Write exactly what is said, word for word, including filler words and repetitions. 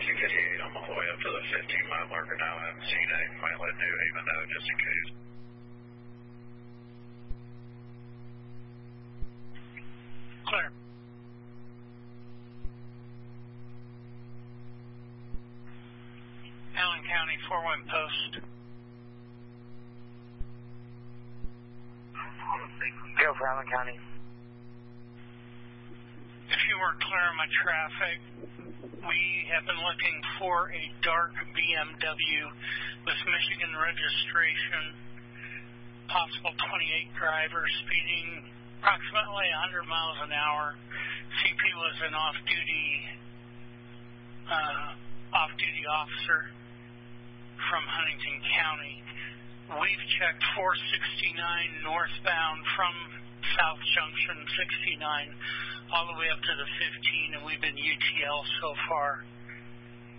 two fifty-eight. I'm all the way up to the fifteen mile marker now. I haven't seen any. Might let New Haven know just in case. Clear. Allen County, four one post. Go for Allen County. If you were clear on my traffic, we have been looking for a dark B M W with Michigan registration, possible twenty-eight driver, speeding approximately one hundred miles an hour. C P was an off-duty uh, off-duty officer from Huntington County. We've checked four sixty-nine northbound from South Junction sixty-nine all the way up to the fifteen, and we've been U T L so far.